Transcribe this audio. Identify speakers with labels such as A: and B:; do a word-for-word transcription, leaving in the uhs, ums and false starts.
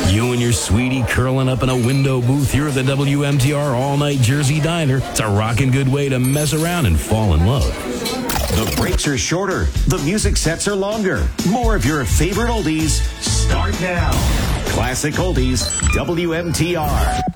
A: You and your sweetie curling up in a window booth here at the W M T R All-Night Jersey Diner. It's a rockin' good way to mess around and fall in love.
B: The breaks are shorter. The music sets are longer. More of your favorite oldies start now. Classic Oldies, W M T R.